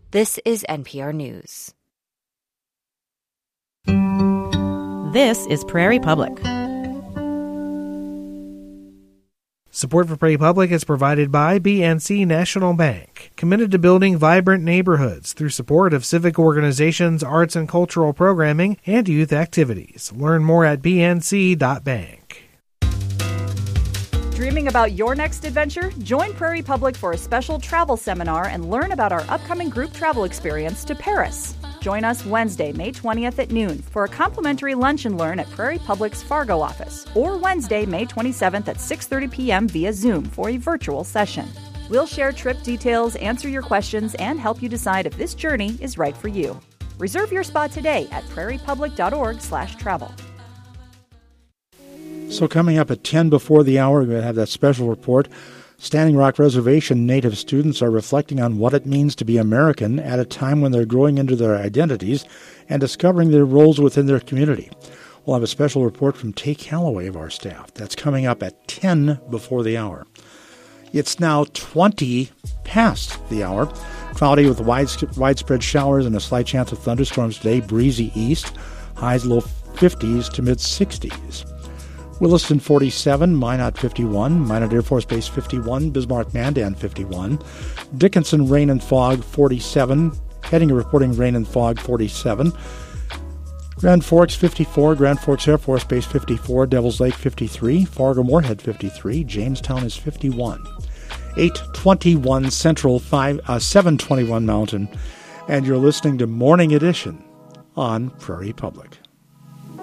This is NPR News. This is Prairie Public. Support for Prairie Public is provided by BNC National Bank, committed to building vibrant neighborhoods through support of civic organizations, arts and cultural programming, and youth activities. Learn more at bnc.bank. Dreaming about your next adventure? Join Prairie Public for a special travel seminar and learn about our upcoming group travel experience to Paris. Join us Wednesday, May 20th at noon for a complimentary lunch and learn at Prairie Public's Fargo office, or Wednesday, May 27th at 6:30 p.m. via Zoom for a virtual session. We'll share trip details, answer your questions, and help you decide if this journey is right for you. Reserve your spot today at prairiepublic.org/travel. So coming up at 10 before the hour, we're going to have that special report. Standing Rock Reservation Native students are reflecting on what it means to be American at a time when they're growing into their identities and discovering their roles within their community. We'll have a special report from Tay Calloway of our staff. That's coming up at 10 before the hour. It's now 20 past the hour. Cloudy with widespread showers and a slight chance of thunderstorms today. Breezy east. Highs low 50s to mid-60s. Williston 47, Minot 51, Minot Air Force Base 51, Bismarck Mandan 51, Dickinson rain and fog 47, Heading reporting rain and fog 47, Grand Forks 54, Grand Forks Air Force Base 54, Devils Lake 53, Fargo Moorhead 53, Jamestown is 51, 821 Central, 721 Mountain, and you're listening to Morning Edition on Prairie Public.